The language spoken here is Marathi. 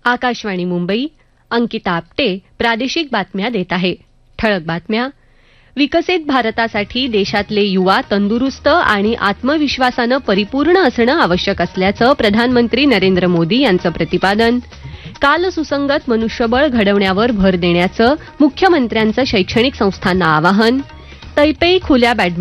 आकाशवाणी मुंबई, अंकिता आपटे प्रादेशिक बातम्या देत आहे. ठळक बातम्या. विकसित भारतासाठी देशातले युवा तंदुरुस्त आणि आत्मविश्वासानं परिपूर्ण असणं आवश्यक असल्याचं प्रधानमंत्री नरेंद्र मोदी यांचं प्रतिपादन. काल सुसंगत मनुष्यबळ घडवण्यावर भर देण्याचं मुख्यमंत्र्यांचं शैक्षणिक संस्थांना आवाहन. तैपेई खुल्या